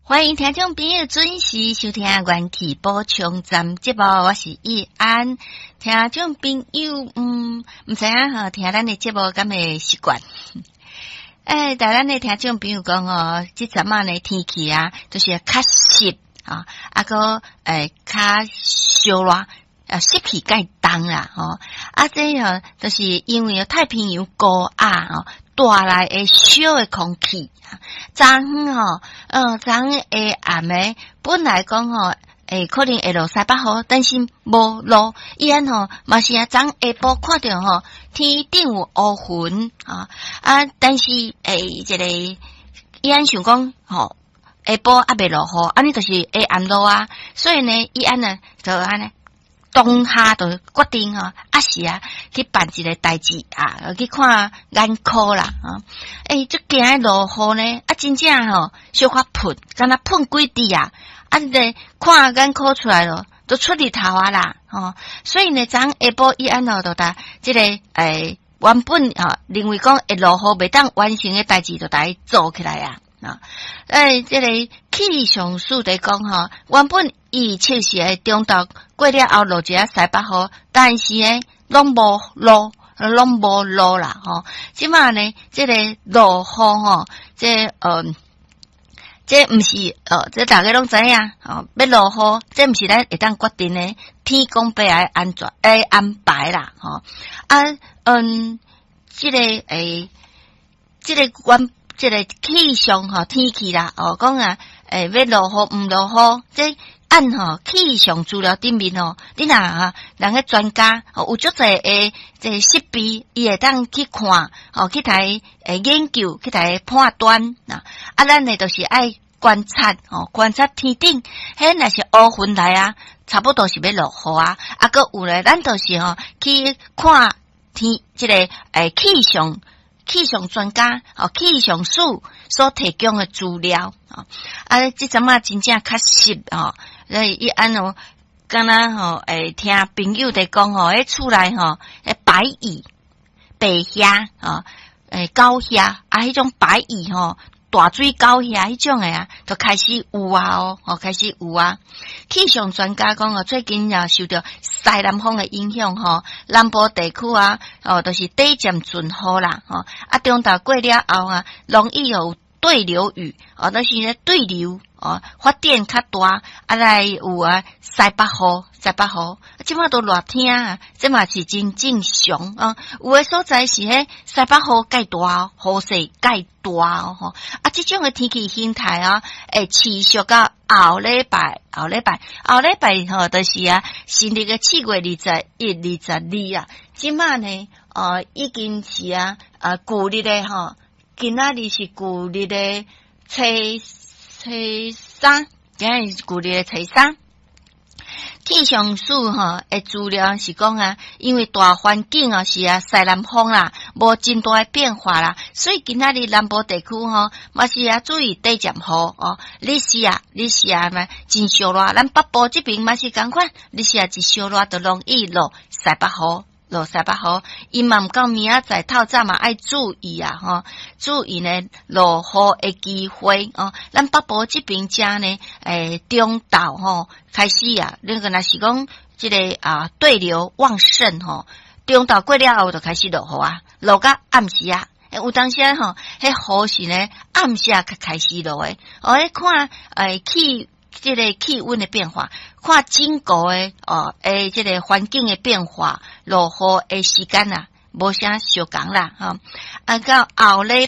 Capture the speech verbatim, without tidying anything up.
欢迎听众朋友准时收听元气补充站节目，我是易安。听众朋友，嗯，唔知影吼，听咱的节目敢会习惯？诶，但咱的听众朋友讲哦，即阵仔呢天气啊，就是较湿啊，啊个诶较烧热，啊湿气介重啦，吼、哦，啊这吼就是因为太平洋高压哦。带来诶烧诶空气，昨昏吼，呃，昨昏下暗诶，本来讲吼，诶，可能会落西北雨，但是无落，伊安吼，嘛是啊，昨下晡看到吼，天顶有乌云啊，啊，但是诶，这个伊安想讲吼，下晡啊未落雨，安尼就是下暗落啊，所以呢，伊安呢就安尼。当下就决定吼，啊是啊，去办一个代志啊，去看眼科啦啊！诶、欸，即件落雨呢，啊真正吼，小可喷，敢若喷几滴啊！啊，咧看眼科出来咯，都出日头啊啦，吼、哦！所以呢，昨下晡伊安怎就呾即个诶、欸，原本吼、哦、认为讲会落雨袂当完成诶代志，就呾做起来啊！啊，诶，即、这个气象署在讲吼，原本预测是会中昼过了后落一下西北雨，但是呢，拢无落，拢无落啦吼。即马呢，即、这个落雨吼，即呃，即毋是呃，即大家拢知影吼，要落雨，即毋是咱会当决定呢，天公伯来安全诶安排啦吼。啊，嗯，即、这个诶，即、这个原。即个气象吼天氣啦，哦講啊，誒要落雨唔落雨，即按吼氣象資料頂面吼，你若哈人個專家，哦有足濟誒即設備，伊會當去看，哦去睇誒研究，去睇判斷啊，啊咱呢就是愛觀察，哦觀察天頂，迄若是烏雲來啊，差不多是要落雨啊，啊個有咧，咱就是吼去看天即、這個誒氣象。氣象專家哦，氣象署所提供的資料啊，啊，即陣仔真正較實哦，所以伊安哦，敢若吼誒，聽朋友在講吼，迄厝內吼，誒白蟻、白蝦啊，誒高蝦啊，迄種白蟻吼，大水高蝦迄種誒啊，就開始有啊哦，哦開始有啊。氣象專家講哦，最近也受到西南風的影響吼，南部地區啊，哦，就是短暫陣雨啦，吼、哦，啊，中晝過了後啊，容易有對流雨，哦，就是咧對流，哦，發展較大，啊來有啊西北雨，西北雨，即馬都熱天啊，即嘛是真正常啊，有誒所在是迄西北雨介大，雨勢介大哦，吼，啊，即種誒天氣形態啊，會持續到後禮拜，後禮拜，後禮拜吼，就是啊，新曆嘅七月二十一、二十二啊，即馬呢，呃，已經是啊，啊，舊曆嘅吼，今仔日是舊曆嘅初初三，今仔日是舊曆嘅初三。氣象署吼誒資料是講啊，因為大環境啊是啊西南風啦，無真大誒變化啦，所以今仔日南部地區吼，嘛是啊注意短暫雨哦。你是啊，你是啊嘛真燒熱，咱北部這邊嘛是共款，你是啊一燒熱就容易落西北雨。落西北雨，伊嘛毋講明仔載透早嘛愛注意啊，吼，注意呢落雨誒機會哦。咱北部這邊遮呢，誒中晝吼開始啊，那個若是講即個啊對流旺盛吼，中晝過了後就開始落雨啊，落到暗時啊，有當時吼，迄雨是呢暗時啊才開始落誒，哦，迄看誒氣。即個氣溫的變化，看整個誒哦誒，即個環境的變化，落雨誒時間啊，無啥相共啦，吼、哦。啊，到後禮